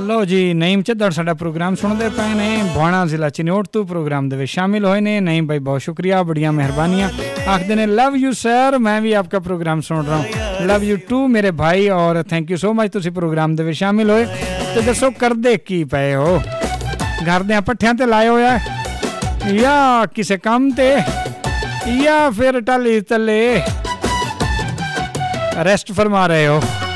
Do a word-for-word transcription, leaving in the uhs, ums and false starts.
ਲਓ ਜੀ, ਨਈਮ ਚੱਦੜ ਸਾਡਾ ਪ੍ਰੋਗਰਾਮ ਸੁਣਦੇ ਪਏ ਨੇ। ਬਾਣਾ ਜ਼ਿਲ੍ਹਾ ਚਨੌਟ ਤੋਂ ਪ੍ਰੋਗਰਾਮ ਦੇ ਵਿੱਚ ਸ਼ਾਮਿਲ ਹੋਏ ਨੇ। ਨਈਮ ਭਾਈ ਬਹੁਤ ਸ਼ੁਕਰੀਆ, ਬੜੀਆਂ ਮਿਹਰਬਾਨੀਆਂ। ਆਖਦੇ ਨੇ ਲਵ ਯੂ ਸਰ, ਮੈਂ ਵੀ ਆਪਕਾ ਪ੍ਰੋਗਰਾਮ ਸੁਣ ਰਹਾ ਹੂੰ। ਲਵ ਯੂ ਟੂ ਮੇਰੇ ਭਾਈ, ਔਰ ਥੈਂਕ ਯੂ ਸੋ ਮਚ ਤੁਸੀਂ ਪ੍ਰੋਗਰਾਮ ਦੇ ਵਿੱਚ ਸ਼ਾਮਿਲ ਹੋਏ। ਤੇ ਦੱਸੋ ਕਰਦੇ ਕੀ ਪਏ ਹੋ? ਘਰ ਦੇ ਪੱਠਿਆਂ ਤੇ ਲਾਏ ਹੋਇਆ ਜਾਂ ਕਿਸੇ ਕੰਮ ਤੇ, ਜਾਂ ਫਿਰ ਟਾਲੀ ਤਲੇ ਰੈਸਟ ਫਰਮਾ ਰਹੇ ਹੋ?